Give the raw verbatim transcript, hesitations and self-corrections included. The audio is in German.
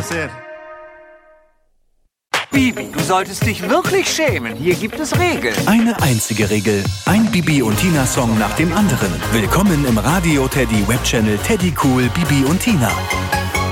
sehr. Bibi, du solltest dich wirklich schämen. Hier gibt es Regeln. Eine einzige Regel. Ein Bibi und Tina Song nach dem anderen. Willkommen im Radio Teddy Webchannel Teddy Cool Bibi und Tina.